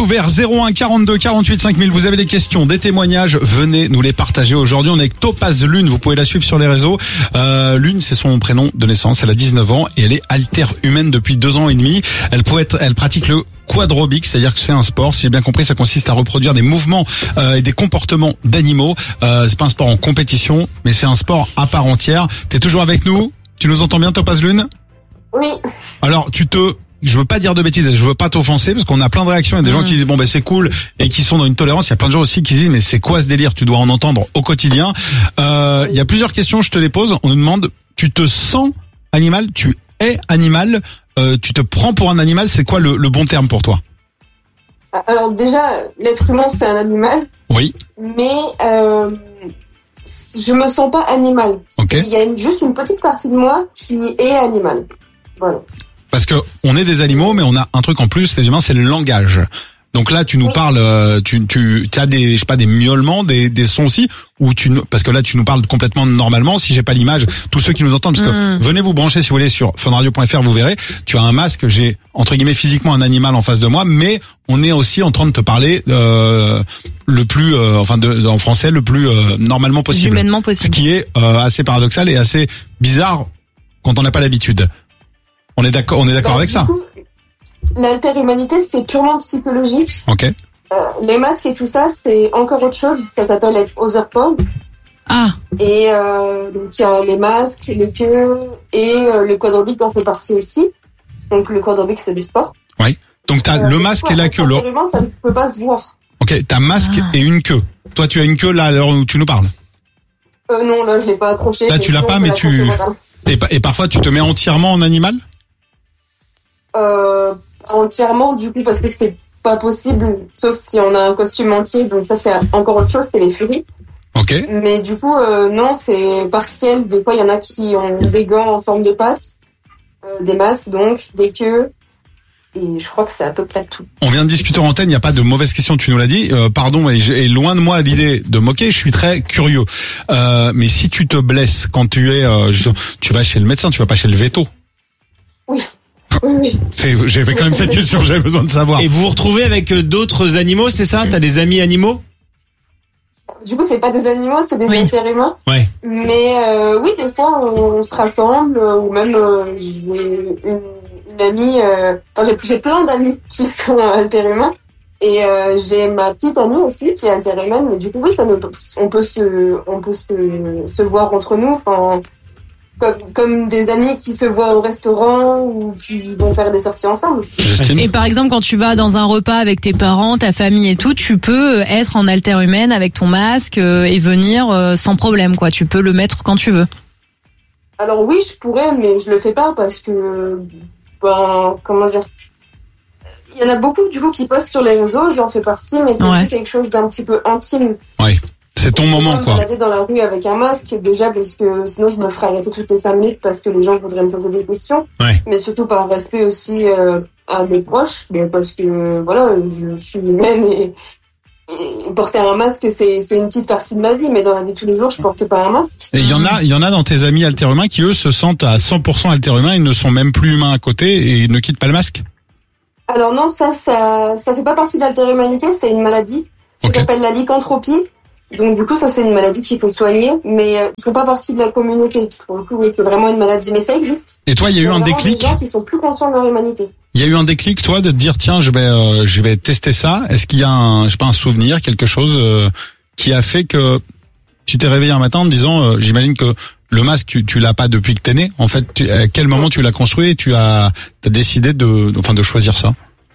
ouvert 01 42 48 5000. Vous avez des questions, des témoignages, venez nous les partager. Aujourd'hui, on est avec Topaz Lune. Vous pouvez la suivre sur les réseaux. Lune, c'est son prénom de naissance. Elle a 19 ans et elle est haltère-humaine depuis 2 ans et demi. Elle pratique le quadrobique, c'est-à-dire que c'est un sport. Si j'ai bien compris, ça consiste à reproduire des mouvements et des comportements d'animaux. C'est pas un sport en compétition, mais c'est un sport à part entière. T'es toujours avec nous? Tu nous entends bien, Topaz Lune? Oui. Alors, je veux pas dire de bêtises, je veux pas t'offenser parce qu'on a plein de réactions. Il y a des gens qui disent bon ben c'est cool et qui sont dans une tolérance. Il y a plein de gens aussi qui disent mais c'est quoi ce délire? Tu dois en entendre au quotidien. Il y a plusieurs questions, je te les pose. On nous demande, tu te sens animal? Tu es animal? Tu te prends pour un animal? C'est quoi le bon terme pour toi? Alors déjà, l'être humain c'est un animal. Oui. Mais je me sens pas animal. Okay. Il y a juste une petite partie de moi qui est animal. Voilà. Parce que on est des animaux, mais on a un truc en plus, les humains, c'est le langage. Donc là, tu nous parles, tu as des, je sais pas, des miaulements, des sons aussi, ou parce que là, tu nous parles complètement normalement. Si j'ai pas l'image, tous ceux qui nous entendent, parce que venez vous brancher si vous voulez sur funradio.fr, vous verrez. Tu as un masque, j'ai entre guillemets physiquement un animal en face de moi, mais on est aussi en train de te parler le plus, en français, le plus normalement possible. Humainement possible. Ce qui est assez paradoxal et assez bizarre quand on n'a pas l'habitude. On est d'accord avec ça. Coup, l'haltère-humanité, c'est purement psychologique. Ok. Les masques et tout ça, c'est encore autre chose. Ça s'appelle être otherpower. Ah. Et donc il y a les masques, les queues et le quadrobique en fait partie aussi. Donc le quadrobique, c'est du sport. Oui. Donc t'as le masque et la queue. L'humain, ça ne peut pas se voir. Ok. T'as masque et une queue. Toi, tu as une queue là à l'heure où tu nous parles. Non, là, je l'ai pas accroché. Là, tu l'as pas, mais et parfois tu te mets entièrement en animal. Entièrement du coup parce que c'est pas possible sauf si on a un costume entier, donc ça c'est encore autre chose, c'est les furies. Ok. Mais du coup non, c'est partiel. Des fois il y en a qui ont des gants en forme de pattes, des masques donc, des queues, et je crois que c'est à peu près tout. On vient de discuter en antenne, il n'y a pas de mauvaise question, tu nous l'as dit. Pardon, et loin de moi l'idée de moquer, je suis très curieux. Mais si tu te blesses quand tu vas chez le médecin, tu vas pas chez le véto. Oui. Oui. J'ai fait quand même cette question, j'avais besoin de savoir. Et vous vous retrouvez avec d'autres animaux, c'est ça? T'as des amis animaux? Du coup, c'est pas des animaux, c'est des haltères-humains. Ouais. Mais oui, des fois, on se rassemble, ou même j'ai une amie. J'ai plein d'amis qui sont haltères-humains, et j'ai ma petite amie aussi qui est haltère-humaine. Mais du coup, oui, on peut se voir entre nous. Enfin. Comme des amis qui se voient au restaurant ou qui vont faire des sorties ensemble. Justine. Et par exemple, quand tu vas dans un repas avec tes parents, ta famille et tout, tu peux être en haltère-humaine avec ton masque et venir sans problème, quoi. Tu peux le mettre quand tu veux. Alors oui, je pourrais, mais je le fais pas parce que, comment dire, il y en a beaucoup du coup qui postent sur les réseaux, j'en fais partie, mais c'est aussi quelque chose d'un petit peu intime. Oui. C'est ton moment, quoi. Je me dans la rue avec un masque, déjà, parce que sinon je me ferais arrêter toutes les 5 minutes parce que les gens voudraient me poser des questions. Ouais. Mais surtout par respect aussi à mes proches, parce que, voilà, je suis humaine et porter un masque, c'est une petite partie de ma vie, mais dans la vie de tous les jours, je porte pas un masque. Et il y en a dans tes amis haltères-humains qui, eux, se sentent à 100% haltères-humains, ils ne sont même plus humains à côté et ils ne quittent pas le masque? Alors non, ça fait pas partie de l'haltère-humanité, c'est une maladie. Ça s'appelle la lycanthropie. Donc du coup, ça c'est une maladie qu'il faut soigner, mais ils font pas partie de la communauté. Pour le coup, oui, c'est vraiment une maladie, mais ça existe. Et toi, il y a eu un déclic? Des gens qui sont plus conscients de leur humanité. Il y a eu un déclic, toi, de te dire tiens, je vais tester ça. Est-ce qu'il y a un souvenir, quelque chose qui a fait que tu t'es réveillé un matin en te disant, j'imagine que le masque, tu l'as pas depuis que t'es né. En fait, à quel moment tu l'as construit et tu as décidé de choisir ça?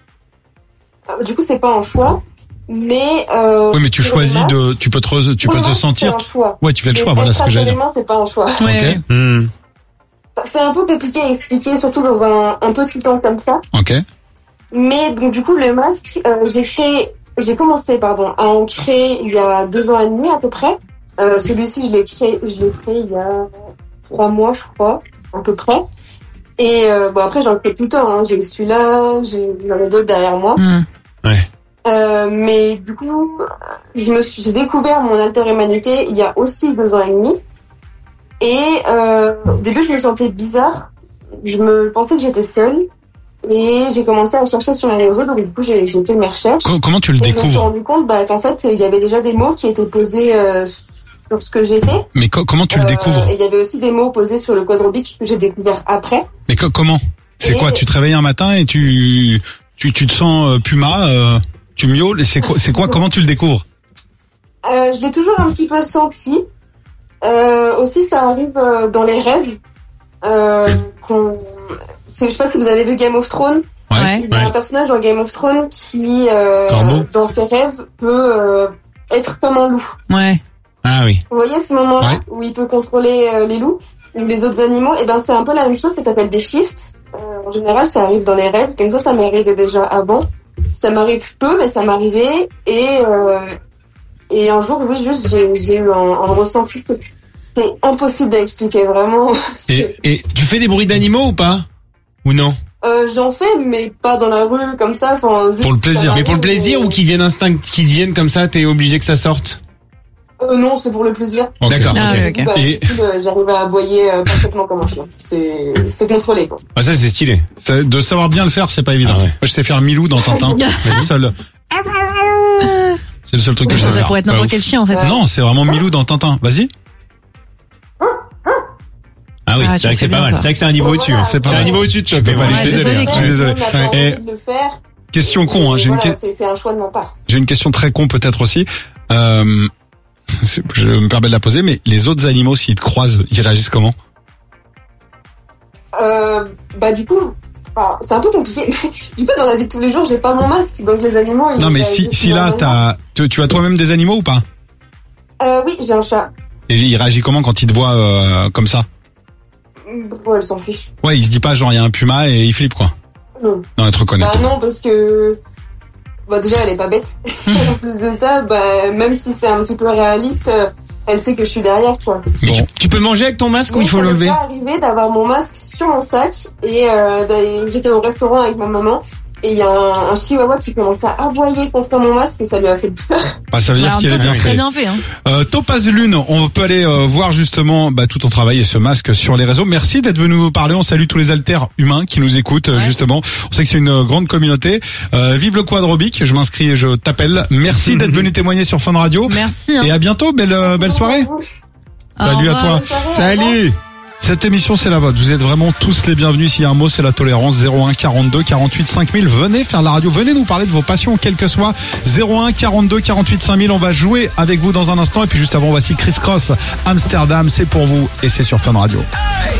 Du coup, c'est pas un choix. Mais oui, mais tu choisis tu peux te sentir. C'est un choix. Ouais, tu fais le choix. Voilà ce que j'allais dire. C'est pas un choix. Ouais. Ok. C'est un peu compliqué à expliquer, surtout dans un petit temps comme ça. Ok. Mais donc du coup, le masque, j'ai commencé à en créer il y a 2 ans et demi à peu près. Celui-ci, je l'ai créé il y a 3 mois, je crois, à peu près. Et après, j'en fais tout le temps. Hein. J'ai celui-là, j'en ai d'autres derrière moi. Ouais. Mais du coup, j'ai découvert mon haltère-humanité il y a aussi 2 ans et demi. Et au début, je me sentais bizarre. Je me pensais que j'étais seule. Et j'ai commencé à chercher sur les réseaux, donc du coup j'ai fait mes recherches. Comment tu le Et je me suis découvres? rendu compte qu'en fait il y avait déjà des mots qui étaient posés sur ce que j'étais. Mais comment tu le découvres? Et il y avait aussi des mots posés sur le quadrubique que j'ai découvert après. Mais comment? C'est quoi? Tu te réveilles un matin et tu te sens puma, tu miaules, c'est quoi? Comment tu le découvres? Je l'ai toujours un petit peu senti. Aussi, ça arrive dans les rêves. Je sais pas si vous avez vu Game of Thrones. Ouais. Il y a un personnage dans Game of Thrones qui, Corbeau. dans ses rêves, peut être comme un loup. Ouais. Ah oui. Vous voyez ce moment-là Ouais. où il peut contrôler les loups ou les autres animaux? Et ben c'est un peu la même chose. Ça s'appelle des shifts. En général, ça arrive dans les rêves. Comme ça m'est arrivé déjà avant. Ça m'arrive peu, mais ça m'arrivait. Et un jour, oui, juste j'ai eu un ressenti. C'est impossible à expliquer, vraiment. Et tu fais des bruits d'animaux ou pas? Ou non? J'en fais, mais pas dans la rue comme ça. Juste, Pour le plaisir. Mais pour le plaisir ou qu'ils viennent comme ça, t'es obligé que ça sorte? Non, c'est pour le plaisir. Ok. D'accord. Ah, ok. ouais, ok. Et- J'arrive à aboyer parfaitement comme un chien. C'est contrôlé, quoi. Ah, ça c'est stylé. De savoir bien le faire, c'est pas évident. Ah ouais. Moi, je sais faire Milou dans Tintin. C'est le seul. C'est le seul truc que je sais Ça faire. pourrait être Pas n'importe ouf. quel chien en fait. Non, c'est vraiment Milou dans Tintin. Vas-y. Ah oui, Ah, c'est tu vrai le que c'est fais pas bien, mal. toi. C'est vrai que c'est un niveau Bon, au-dessus. voilà. C'est pas C'est un mal. niveau au-dessus de toi. Je peux mais pas bon. lutter. Ouais, Désolé. désolé, Je suis désolé. On n'a pas Et envie de le faire. question con, hein. Et voilà, c'est un choix de ma part. J'ai une question très con peut-être aussi. Je me permets de la poser, mais les autres animaux, s'ils te croisent, ils réagissent comment? Du coup, c'est un peu compliqué. Du coup, dans la vie de tous les jours, j'ai pas mon masque, donc les animaux. ils Non, mais réagissent si là, normalement. tu as toi-même des animaux ou pas? Oui, j'ai un chat. Et il réagit comment quand il te voit comme ça? Ouais, elle s'en fiche. Ouais, il se dit pas genre il y a un puma et il flippe quoi. Non. Non, elle te reconnaît. Bah non, parce que déjà, elle est pas bête. En plus de ça, même si c'est un petit peu réaliste, elle sait que je suis derrière, quoi. Mais Bon. tu peux le manger avec ton masque ou il faut ça m'est l'enlever? déjà arrivé d'avoir mon masque sur mon sac et j'étais au restaurant avec ma maman et il y a un chihuahua qui commençait à aboyer contre mon masque et ça lui a fait peur. Bah, ça veut dire Alors, en qu'il même est temps, bien c'est fait. très bien fait. Hein. Topaz Lune, on peut aller voir justement tout ton travail et ce masque sur les réseaux. Merci d'être venu nous parler. On salue tous les alters humains qui nous écoutent justement. On sait que c'est une grande communauté. Vive le quadrobique. Je m'inscris et je t'appelle. Merci d'être venu témoigner sur Fun Radio. Merci. Hein. Et à bientôt. Belle soirée. Salut Au à revoir. toi. Bonne soirée, au revoir. Salut! Cette émission, c'est la vôtre. Vous êtes vraiment tous les bienvenus. S'il y a un mot, c'est la tolérance. 01 42 48 5000. Venez faire la radio. Venez nous parler de vos passions, quelles que soient. 01 42 48 5000. On va jouer avec vous dans un instant. Et puis juste avant, voici Chris Cross. Amsterdam, c'est pour vous. Et c'est sur Fun Radio.